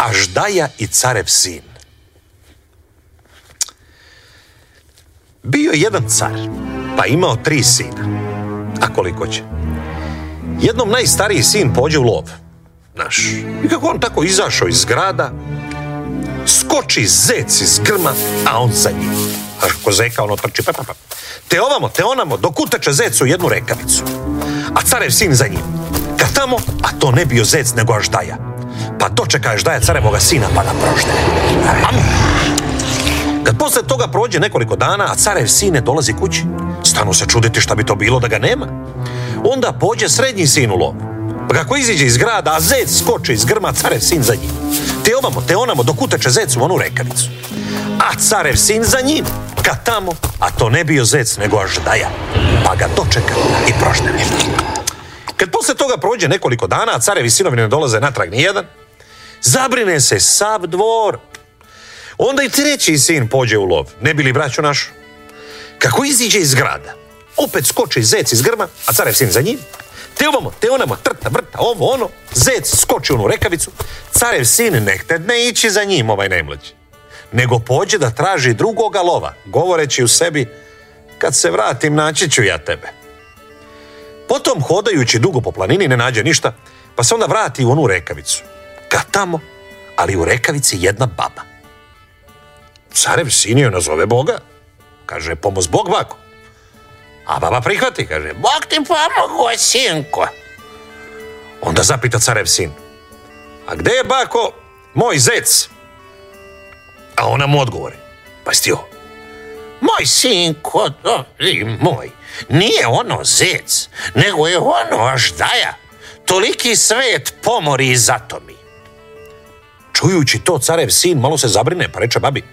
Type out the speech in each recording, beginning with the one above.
Aždaja i carev sin. Bio je jedan car, pa imao 3 sina. A koliko će? Jednom najstariji sin pođe u lov. Znaš, i kako on tako izašao iz grada, skoči zec iz grma, a on za njim. Znaš, kako zeka, ono trči, pa. Te ovamo, te onamo, dok uteče zec u jednu rekavicu. A carev sin za njim. Kad tamo, a to ne bio zec, nego Aždaja. Pa dočeka Aždaja carevoga sina, pa ga prožde. Kad posle toga prođe nekoliko dana, a carev sin ne dolazi kući, stanu se čuditi šta bi to bilo da ga nema. Onda pođe srednji sin u lov. Pa kako iziđe iz grada, a zec skoči iz grma, carev sin za njim. Te ovamo, te onamo, dok uteče zec u onu rekavicu. A carev sin za njim. Kad tamo, a to ne bio zec, nego Aždaja. Pa ga dočeka i prožde. Kad posle toga prođe nekoliko dana, a carevi sinovi ne dolaze natrag ni jedan, zabrine se sav dvor. Onda i treći sin pođe u lov, ne bi li braću našu. Kako iziđe iz grada, opet skoči zec iz grma, a carev sin za njim. Te ovamo, te onamo, trta, vrta, ovo, ono, zec skoči u onu rekavicu, carev sin ne htedne ići za njim, ovaj najmlađi, nego pođe da traži drugoga lova, govoreći u sebi, kad se vratim naći ću ja tebe. Potom, hodajući dugo po planini, ne nađe ništa, pa se onda vrati u onu rekavicu. Kad tamo, ali u rekavici jedna baba. Carev sin joj nazove Boga. Kaže, pomoz Bog, bako. A baba prihvati, kaže, Bog ti pomogo, sinko. Onda zapita carev sin, a gde je, bako, moj zec? A ona mu odgovori, pa sti ovo, moj sinko, moj, nije ono zec, nego je ono Aždaja. Toliki svet pomori i zatomi. Čujući to, carev sin malo se zabrine, pa reče babi,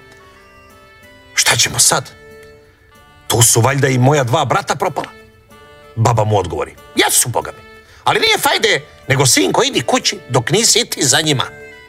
šta ćemo sad? Tu su valjda i moja 2 brata propala. Baba mu odgovori, jesu, Boga mi, ali nije fajde, nego sinko idi kući dok nisi ti za njima.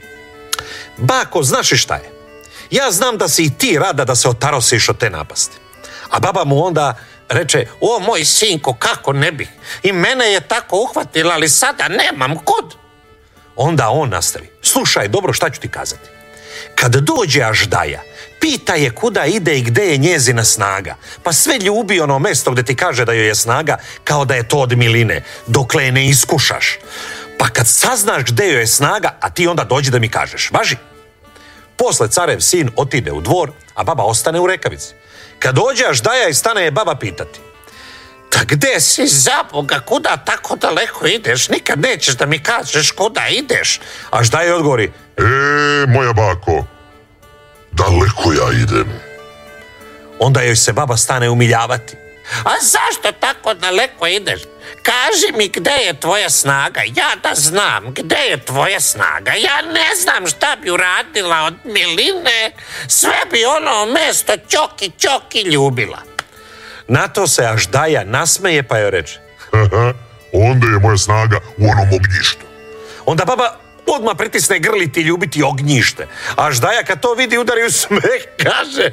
Bako, znaš li šta je? Ja znam da si i ti rada da se otarosiš od te napasti. A baba mu onda reče, o moj sinko, kako ne bih? I mene je tako uhvatila, ali sada nemam kud. Onda on nastavi, slušaj dobro šta ću ti kazati. Kad dođe Aždaja, pita je kuda ide i gde je njezina snaga, pa sve ljubi ono mesto gde ti kaže da joj je snaga, kao da je to od miline, dokle je ne iskušaš. Pa kad saznaš gde joj je snaga, a ti onda dođi da mi kažeš, važi. Posle carev sin otide u dvor, a baba ostane u rekavici. Kad dođe Aždaja i stane je baba pitati, ta gde si, za Boga, kuda tako daleko ideš? Nikad nećeš da mi kažeš kuda ideš. Aždaja odgovori, moja bako, daleko ja idem. Onda joj se baba stane umiljavati. A zašto tako daleko ideš? Kaži mi gde je tvoja snaga, ja da znam gde je tvoja snaga. Ja ne znam šta bi uradila od miline, sve bi ono mesto ćoki ljubila. Na to se Aždaja nasmeje pa joj reče, onda je moja snaga u onom ognjištu. Onda baba odmah pritisne grliti ljubiti ognjište. Aždaja kad to vidi udari u smeh, kaže,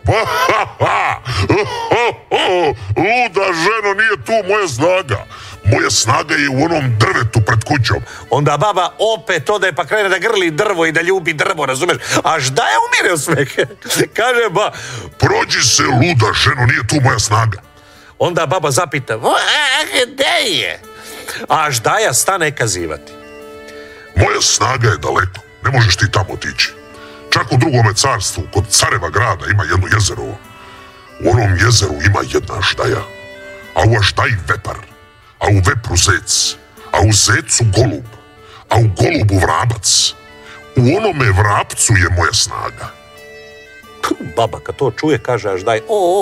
luda ženo, nije tu moja snaga. Moja snaga je u onom drvetu pred kućom. Onda baba opet ode pa krene da grli drvo i da ljubi drvo, razumeš? Aždaja umire u smeh. Kaže, prođi se, luda ženo, nije tu moja snaga. Onda baba zapita, gde je? Aždaja stane kazivati, moja snaga je daleko, ne možeš ti tamo otići. Čak u drugome carstvu, kod careva grada, ima jedno jezero. U onom jezeru ima jedna Aždaja, a u Aždaji vepar, a u vepru zec, a u zecu golub, a u golubu vrabac. U onome vrapcu je moja snaga. Baba kad to čuje kaže Aždaj,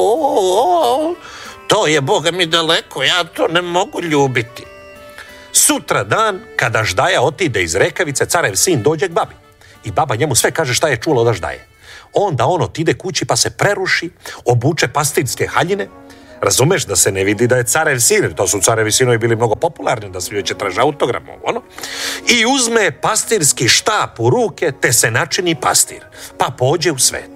to je, Boga mi, daleko, ja to ne mogu ljubiti. Sutra dan, kada Aždaja otide iz rekavice, carev sin dođe k babi. I baba njemu sve kaže šta je čula od Aždaje. Onda on otide kući pa se preruši, obuče pastirske haljine. Razumeš, da se ne vidi da je carev sin, to su carevi sinovi bili mnogo popularni, da svi će traže autogram, ono. I uzme pastirski štap u ruke, te se načini pastir, pa pođe u svet.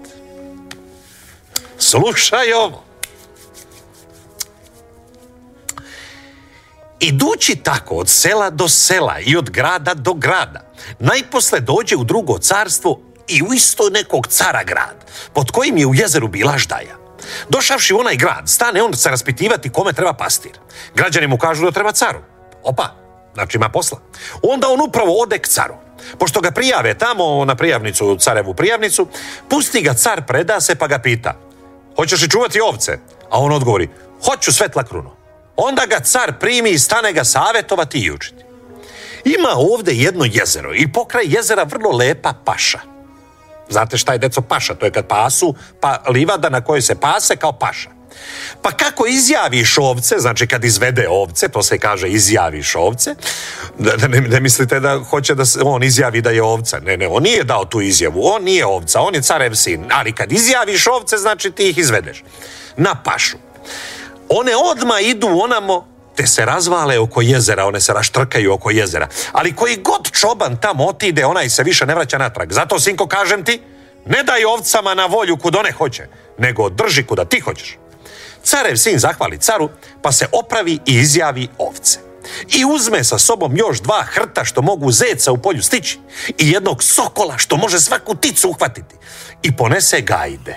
Slušaj ovo. Idući tako od sela do sela i od grada do grada, najposle dođe u drugo carstvo i u isto nekog cara grad, pod kojim je u jezeru bila aždaja. Došavši u onaj grad, stane on se raspitivati kome treba pastir. Građani mu kažu da treba caru. Opa, znači ima posla. Onda on upravo ode k caru. Pošto ga prijave tamo na prijavnicu, carevu prijavnicu, pusti ga car, preda se pa ga pita: hoćeš li čuvati ovce? A on odgovori: hoću, svetla kruno. Onda ga car primi i stane ga savetovati i učiti. Ima ovdje jedno jezero i pokraj jezera vrlo lepa paša. Znate šta je, deco, paša? To je kad pasu, pa livada na kojoj se pase kao paša. Pa kako izjaviš ovce, znači kad izvede ovce, to se kaže izjaviš ovce, ne mislite da hoće da on izjavi da je ovca. Ne, on nije dao tu izjavu, on nije ovca, on je carev sin. Ali kad izjaviš ovce, znači ti ih izvedeš na pašu. One odmah idu onamo, te se razvale oko jezera, one se raštrkaju oko jezera. Ali koji god čoban tamo otide, onaj se više ne vraća natrag. Zato, sinko, kažem ti, ne daj ovcama na volju kud one hoće, nego drži kuda ti hoćeš. Carev sin zahvali caru, pa se opravi i izjavi ovce. I uzme sa sobom još 2 hrta što mogu zeca u polju stići i jednog sokola što može svaku pticu uhvatiti. I ponese gajde.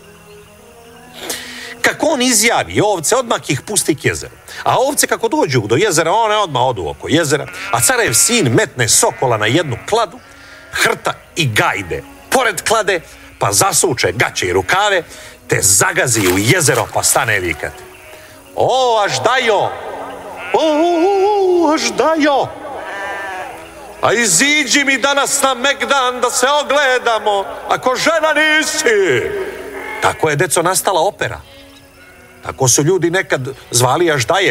Kako on izjavi ovce, odmah ih pusti k jezeru. A ovce kako dođu do jezera, one odmah odu oko jezera, a carev sin metne sokola na jednu kladu, hrta i gajde pored klade, pa zasuče gaće i rukave, te zagazi u jezero pa stane vikati: o, aždajo! O, aždajo! A iziđi mi danas na Megdan da se ogledamo, ako žena nisi! Tako je, deco, nastala opera. Tako su ljudi nekad zvali aždaje.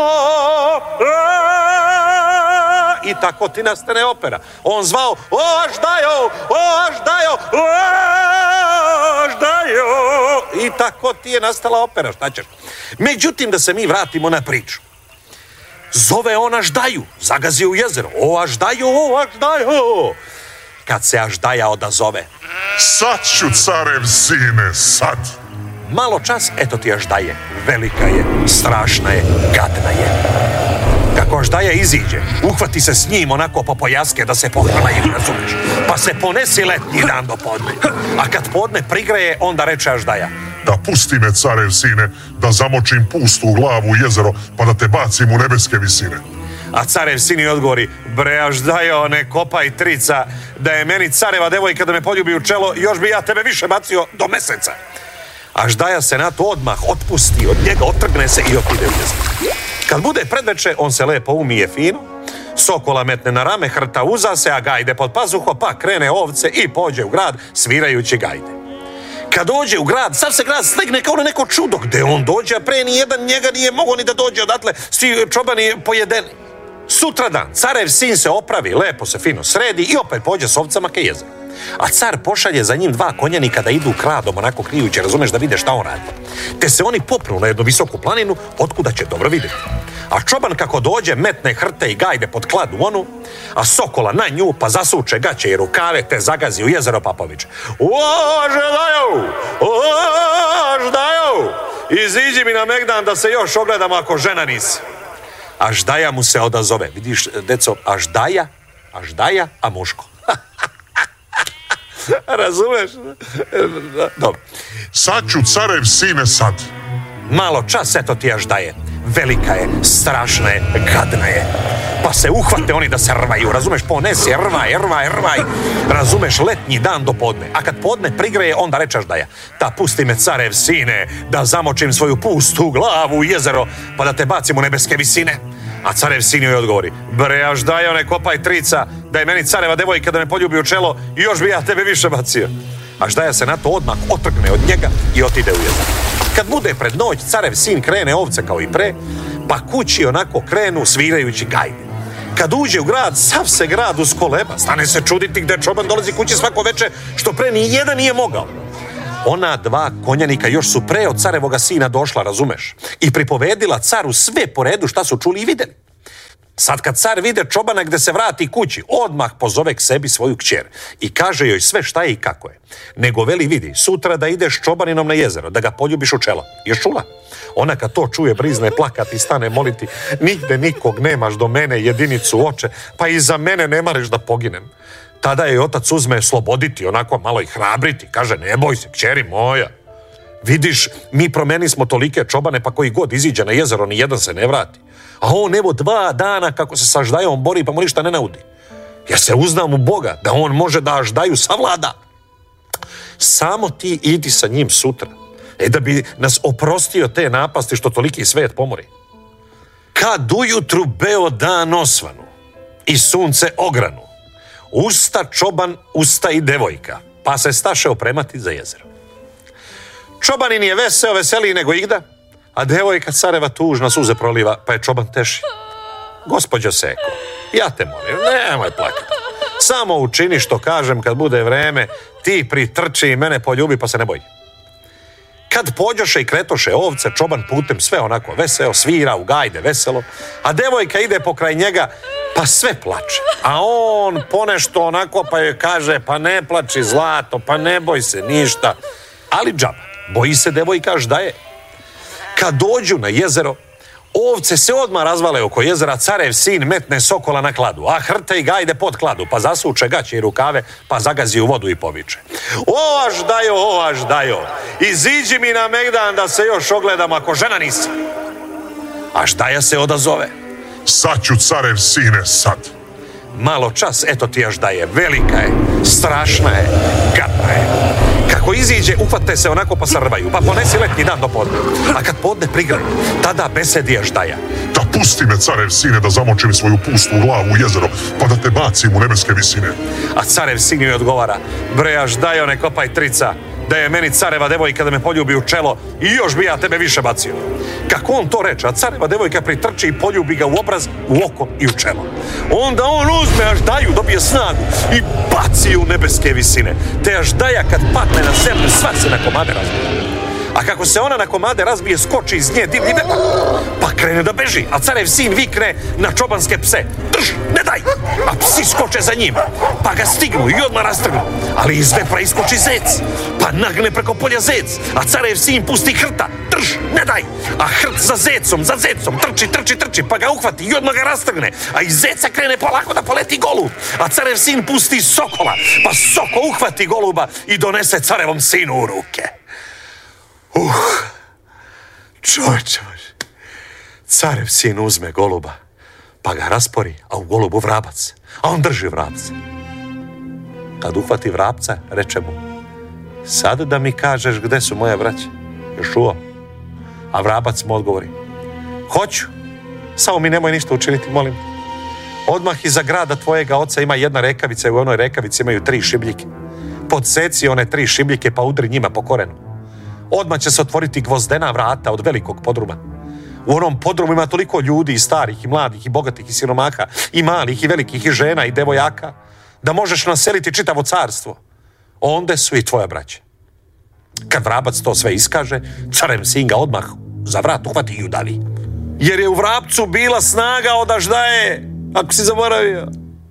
I tako ti nastane opera. On zvao: o, aždajo! O, aždajo! O, aždajo! I tako ti je nastala opera, šta ćeš? Međutim, da se mi vratimo na priču. Zove on aždaju, zagazi u jezero: o, aždajo, o, aždajo! Kad se aždaja odazove: sad ću, carev sine, sad. Malo čas, eto ti aždaje. Velika je, strašna je, gadna je. Kako aždaja iziđe, uhvati se s njim onako po pojaske da se pohrlaju, razumeš, pa se ponesi letnji dan do podne. A kad podne prigreje, onda reče aždaja: da pusti me, carev sine, da zamočim pustu u glavu u jezero, pa da te bacim u nebeske visine. A carev sin odgovori: bre, aždajo, ne kopaj trica, da je meni careva devojka da me poljubi u čelo, još bi ja tebe više bacio do meseca. Aždaja se na to odmah otpusti, od njega otrgne se i otide u jezero. Kad bude predveče, on se lepo umije fino, sokola metne na rame, hrta uza se, a gajde pod pazuho, pa krene ovce i pođe u grad svirajući gajde. Kad dođe u grad, sav se grad slegne kao na neko čudo. Gde on dođe, a pre nijedan njega nije mogao ni da dođe odatle, svi čobani pojedeni. Sutradan carev sin se opravi, lepo se fino sredi i opet pođe s ovcama ke jezeru. A car pošalje za njim 2 konjanika da idu kradom, onako krijuće, razumeš, da vide šta on radi. Te se oni popnu na jednu visoku planinu, otkuda će dobro vidjeti. A čoban kako dođe, metne hrte i gajde pod kladu onu, a sokola na nju, pa zasuče gaće i rukave, te zagazi u jezero pa poviče: o, aždajo! O, aždajo! Iziđi mi na Megdan da se još ogledamo ako žena nisi. Aždaja mu se odazove. Vidiš, deco, aždaja, a muško. Razumeš? Dobro. Sad ću, carev sine, sad. Malo čas, eto ti aždaje. Velika je, strašna je, gadna je. Pa se uhvate oni da se rvaju, razumeš, ponesi, rvaj, razumeš, letnji dan do podne. A kad podne prigreje, onda reče aždaja: da pusti me, carev sine, da zamočim svoju pustu glavu u jezero, pa da te bacim u nebeske visine. A carev sin joj odgovori: bre, aždajo, ne kopaj trica, da je meni careva devojka da me poljubi u čelo, i još bi ja tebe više bacio. Aždaja se na to odmah otrgne od njega i otide u jezero. Kad bude pred noć, carev sin krene ovce kao i pre, pa kući onako krenu svirajući gajde. Kad uđe u grad, sav se grad uskoleba, stane se čuditi gde čoban dolazi kući svako veče, što pre ni jedan nije mogao. Ona 2 konjanika još su pre od carevoga sina došla, razumeš, i pripovedila caru sve po redu šta su čuli i videli. Sad kad car vide čobana gde se vrati kući, odmah pozove k sebi svoju kćer i kaže joj sve šta je i kako je. Nego veli, vidi, sutra da ideš čobaninom na jezero, da ga poljubiš u čelo. Ješ čula? Ona kad to čuje, brizne plakati i stane moliti, nigde nikog nemaš do mene, jedinicu oče, pa i za mene ne mariš da poginem. Tada je otac uzme sloboditi, onako malo i hrabriti, kaže, ne boj se, kćeri moja. Vidiš, mi promeni smo tolike čobane, pa koji god iziđe na jezero, ni jedan se ne vrati. A on evo 2 dana kako se sa Aždajom bori, pa mu ništa ne naudi. Jer se uznam u Boga da on može da Aždaju savlada. Samo ti idi sa njim sutra, da bi nas oprostio te napasti što toliki svet pomori. Kad ujutru beo dan osvanu i sunce ogranu, usta čoban, usta i devojka, pa se staše opremati za jezero. Čobanin je veseo, veseliji nego igda, a devojka careva tužna suze proliva, pa je čoban teši. Gospođo Seko, ja te molim, nemoj plakati. Samo učini što kažem kad bude vreme, ti pritrči i mene poljubi, pa se ne boji. Kad pođoše i kretoše ovce, čoban putem sve onako veseo, svira u gajde veselo, a devojka ide pokraj njega, pa sve plače. A on ponešto onako pa joj kaže, pa ne plači zlato, pa ne boj se ništa. Ali džaba, boji se devojka Aždaje. Kad dođu na jezero, ovce se odmah razvale oko jezera, carev sin metne sokola na kladu, a hrte i gajde pod kladu, pa zasuče gaće i rukave, pa zagazi u vodu i poviče. O Aždajo, iziđi mi na megdan da se još ogledam ako žena nisi. Aždaja se odazove. Sad ću, carev sine, sad. Malo čas, eto ti Aždaje, velika je, strašna je, gadna je. Kako iziđe, uhvate se onako pa srvaju, pa ponesi letnji dan do podne. A kad podne prigraju, tada besedi Aždaja. Da pusti me, carev sine, da zamočim svoju pustu glavu u jezero, pa da te bacim u nebeske visine. A carev sin joj odgovara, bre Aždajo, ne kopaj trica, da je meni careva devojka da me poljubi u čelo i još bi ja tebe više bacio. Kako on to reče, a careva devojka pritrči i poljubi ga u obraz, u oko i u čelo. Onda on uzme Aždaju, dobije snagu i baci u nebeske visine. Te Aždaja kad patne na zemlju, sva se na komade razbije. A kako se ona na komade razbije, skoči iz nje divlji vetar, pa krene da beži, a carev sin vikne na čobanske pse, drž, ne daj, a psi skoče za njim, pa ga stignu i odmah rastrgnu, ali iz vepra iskoči zec, pa nagne preko polja zec, a carev sin pusti hrta, drž, ne daj, a hrt za zecom, trči, pa ga uhvati i odmah ga rastrgne, a iz zeca krene polako da poleti golub, a carev sin pusti sokola, pa soko uhvati goluba i donese carevom sinu u ruke. Čovječe, carev sin uzme goluba, pa ga raspori, a u golubu vrabac, a on drži vrabca. Kad uhvati vrapca, reče mu, sad da mi kažeš gde su moje braće, još čuo? A vrabac mu odgovori, hoću, samo mi nemoj ništa učiniti, molim. Odmah iza grada tvojega oca ima jedna rekavica i u onoj rekavici imaju 3 šibljike. Podseci one 3 šibljike pa udri njima po korenu. Odmah će se otvoriti gvozdena vrata od velikog podruma. U onom podrumu ima toliko ljudi, i starih, i mladih, i bogatih, i siromaha, i malih, i velikih, i žena, i devojaka, da možeš naseliti čitavo carstvo. Onde su i tvoja braća. Kad vrabac to sve iskaže, carev sin ga odmah za vrat uhvati i udavi. Jer je u vrapcu bila snaga od Aždaje, ako si zaboravio.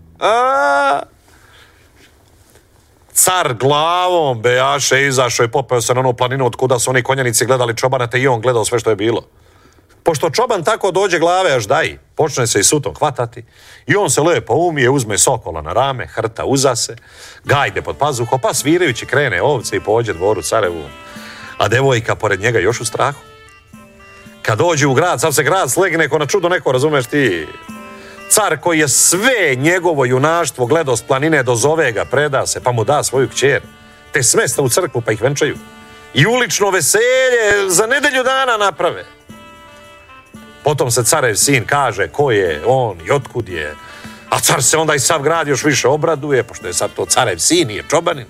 Car glavom bejaše izašao i popeo se na onu planinu od kuda su oni konjanici gledali čobana, te i on gledao sve što je bilo. Pošto čoban tako dođe glave Aždaji, počne se i sutom hvatati i on se lepo umije, uzme sokola na rame, hrta uza se, gajde pod pazuho, pa svirajući krene ovce i pođe dvoru carevu, a devojka pored njega još u strahu. Kad dođe u grad, sav se grad slegne ko na čudo neko, razumeš ti? Car koji je sve njegovo junaštvo gledao s planine, dozove ga, preda se, pa mu da svoju kćer, te smesta u crkvu pa ih venčaju. I ulično veselje za nedelju dana naprave. Potom se carev sin kaže ko je on i otkud je, a car se onda i sav grad još više obraduje, pošto je sad to carev sin, nije čobanin.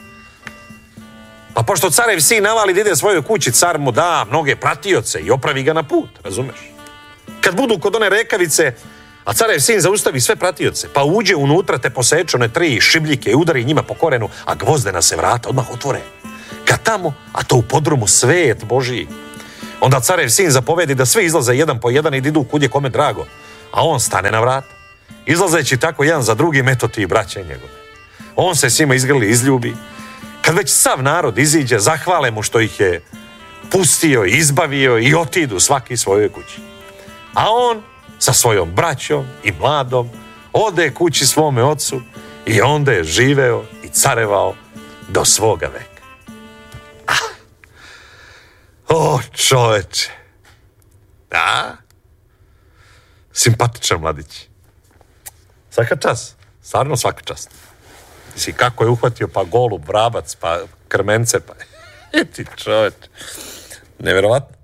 Pa pošto carev sin navali da ide svojoj kući, car mu da mnoge pratioce i opravi ga na put, razumeš? Kad budu kod one rekavice, a carev sin zaustavi sve pratioce, pa uđe unutra te poseče one 3 šibljike i udari njima po korenu, a gvozdena se vrata odmah otvore. Kad tamo, a to u podrumu svet Božiji, onda carev sin zapovedi da svi izlaze jedan po jedan i da idu kud je kome drago. A on stane na vrat, izlazeći tako jedan za drugim, eto ti braće njegove. On se s njima izgrli, izljubi. Kad već sav narod iziđe, zahvale mu što ih je pustio, izbavio i otidu svaki svojoj kući. A on sa svojom braćom i mladom ode kući svome ocu i onda je živeo i carevao do svoga veka. O, čoveče. Da? Simpatičan mladić. Svaka čast. Stvarno svaka čast. Mislim, kako je uhvatio, pa golub, vrabac, pa krmence, pa... Ti čoveče. Nevjerovatno.